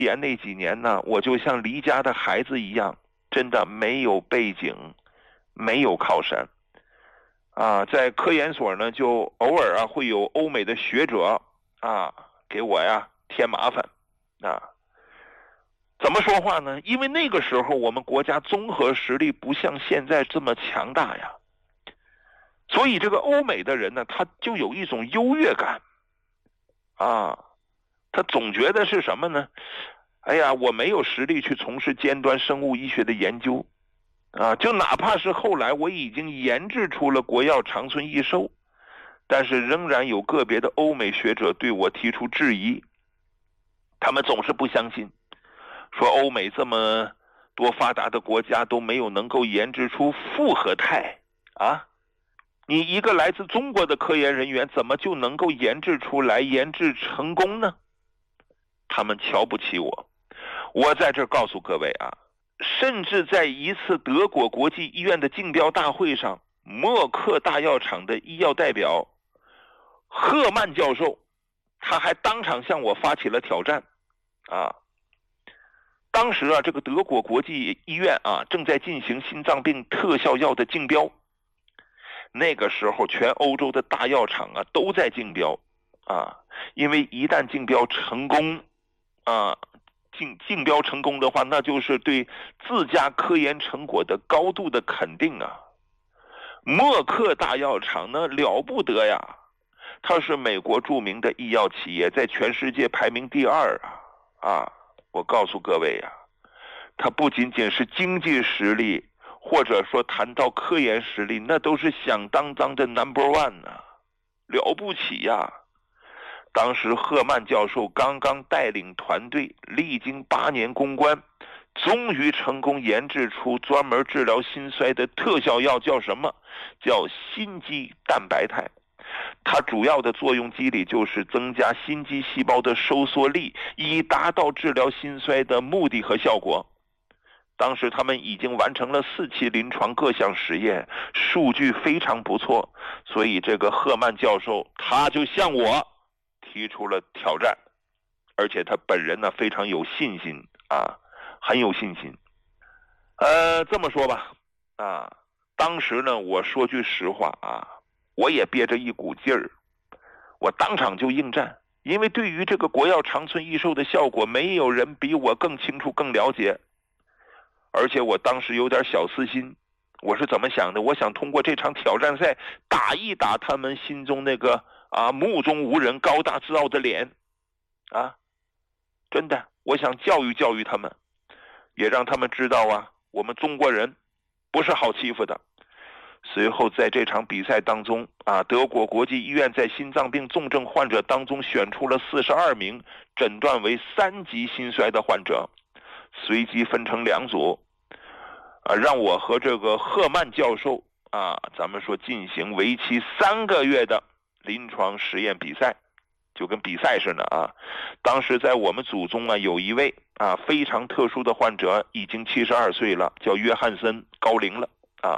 研那几年呢，我就像离家的孩子一样，真的没有背景，没有靠山啊。在科研所呢，就偶尔啊会有欧美的学者啊给我呀添麻烦啊。怎么说话呢？因为那个时候我们国家综合实力不像现在这么强大呀，所以这个欧美的人呢，他就有一种优越感啊。他总觉得是什么呢？哎呀，我没有实力去从事尖端生物医学的研究啊，就哪怕是后来我已经研制出了国药长春益寿，但是仍然有个别的欧美学者对我提出质疑。他们总是不相信，说欧美这么多发达的国家都没有能够研制出复合肽啊，你一个来自中国的科研人员怎么就能够研制出来、研制成功呢？他们瞧不起我。我在这告诉各位啊，甚至在一次德国国际医院的竞标大会上，默克大药厂的医药代表赫曼教授，他还当场向我发起了挑战啊。当时啊，这个德国国际医院啊正在进行心脏病特效药的竞标，那个时候全欧洲的大药厂啊都在竞标啊，因为一旦竞标成功啊，竞标成功的话，那就是对自家科研成果的高度的肯定啊。默克大药厂呢了不得呀，它是美国著名的医药企业，在全世界排名第2啊。我告诉各位呀，它不仅仅是经济实力，或者说谈到科研实力，那都是响当当的 No.1 啊，了不起呀。当时赫曼教授刚刚带领团队历经8年攻关，终于成功研制出专门治疗心衰的特效药，叫什么？叫心肌蛋白肽。它主要的作用机理就是增加心肌细胞的收缩力，以达到治疗心衰的目的和效果。当时他们已经完成了4期临床各项实验，数据非常不错，所以这个赫曼教授他就向我提出了挑战，而且他本人呢非常有信心啊，很有信心。这么说吧啊，当时呢我说句实话啊，我也憋着一股劲儿，我当场就应战，因为对于这个国药长春益寿的效果，没有人比我更清楚、更了解。而且我当时有点小私心，我是怎么想的？我想通过这场挑战赛打一打他们心中那个目中无人、高大自傲的脸啊！真的，我想教育教育他们，也让他们知道啊，我们中国人不是好欺负的。随后在这场比赛当中啊，德国国际医院在心脏病重症患者当中选出了42名诊断为3级心衰的患者，随机分成2组让我和这个赫曼教授咱们说进行为期3个月的临床实验比赛，就跟比赛似的啊。当时在我们组中有一位非常特殊的患者，已经72岁了，叫约翰森，高龄了啊。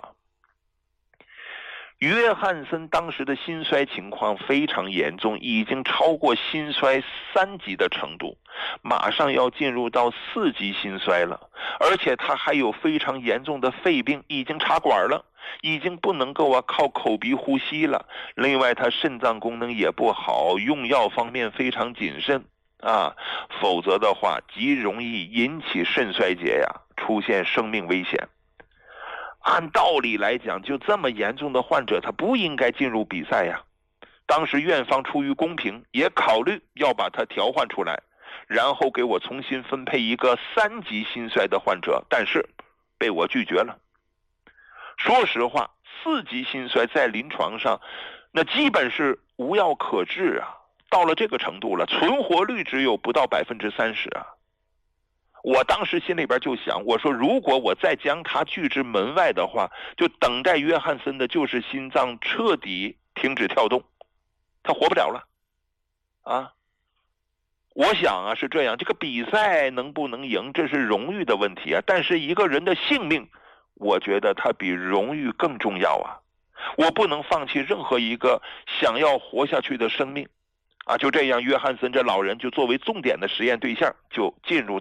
约翰森当时的心衰情况非常严重，已经超过心衰3级的程度，马上要进入到4级心衰了，而且他还有非常严重的肺病，已经插管了，已经不能够靠口鼻呼吸了。另外他肾脏功能也不好，用药方面非常谨慎否则的话极容易引起肾衰竭呀，出现生命危险。按道理来讲，就这么严重的患者，他不应该进入比赛呀。当时院方出于公平，也考虑要把他调换出来，然后给我重新分配一个3级心衰的患者，但是被我拒绝了。说实话，4级心衰在临床上那基本是无药可治啊，到了这个程度了，存活率只有不到30%啊。我当时心里边就想，我说如果我再将他拒之门外的话，就等待约翰森的就是心脏彻底停止跳动，他活不了了我想是这样，这个比赛能不能赢，这是荣誉的问题但是一个人的性命，我觉得它比荣誉更重要我不能放弃任何一个想要活下去的生命就这样，约翰森这老人就作为重点的实验对象，就进入